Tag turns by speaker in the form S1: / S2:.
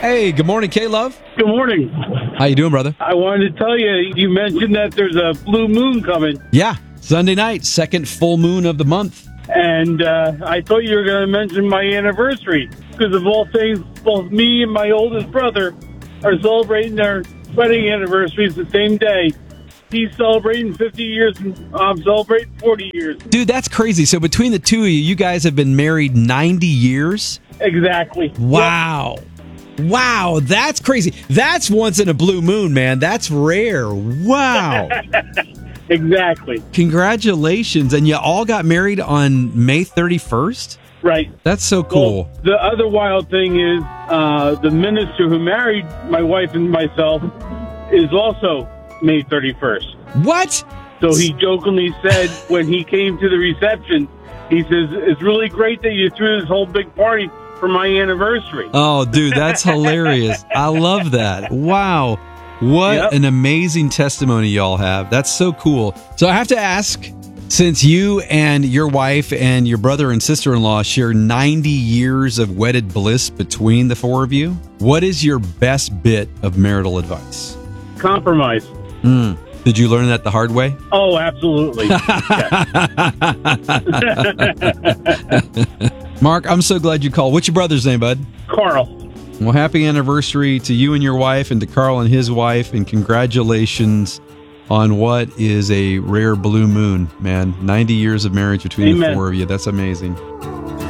S1: Hey, good morning, K-Love.
S2: Good morning.
S1: How you doing, brother?
S2: I wanted to tell you, you mentioned that there's a blue moon coming,
S1: Yeah, Sunday night, second full moon of the month.
S2: and I thought you were going to mention my anniversary, because of all things, both me and my oldest brother are celebrating our wedding anniversaries the same day. He's celebrating 50 years, and I'm celebrating 40 years.
S1: Dude, that's crazy. So between the two of you, you guys have been married 90 years?
S2: Exactly.
S1: Wow. Wow, that's crazy. That's once in a blue moon, man. That's rare. Wow.
S2: Exactly.
S1: Congratulations. And you all got married on May 31st?
S2: Right.
S1: That's so cool.
S2: Well, the other wild thing is the minister who married my wife and myself is also May 31st.
S1: What?
S2: So he jokingly said when he came to the reception, he says, it's really great that you threw this whole big party for my anniversary.
S1: Oh, dude, that's hilarious. I love that. Wow. What an amazing testimony y'all have. That's so cool. So I have to ask, since you and your wife and your brother and sister-in-law share 90 years of wedded bliss between the four of you, what is your best bit of marital advice?
S2: Compromise.
S1: Did you learn that the hard way?
S2: Oh, absolutely.
S1: Mark, I'm so glad you called. What's your brother's name, bud?
S2: Carl.
S1: Well, happy anniversary to you and your wife, and to Carl and his wife, and congratulations on what is a rare blue moon, man. 90 years of marriage between the four of you. That's amazing.